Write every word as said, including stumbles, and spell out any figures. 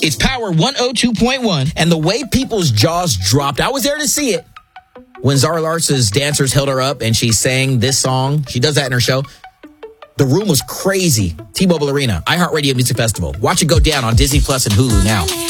It's Power one oh two point one. And the way people's jaws dropped, I was there to see it. When Zara Larsson's dancers held her up and she sang this song, she does that in her show. The room was crazy. T-Mobile Arena, iHeartRadio Music Festival. Watch it go down on Disney Plus and Hulu now.